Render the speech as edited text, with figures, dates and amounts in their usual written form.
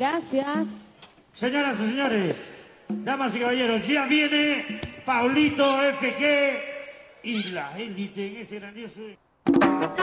gracias. Señoras y señores, damas y caballeros, ya viene Paulito FG y la élite en este grandioso...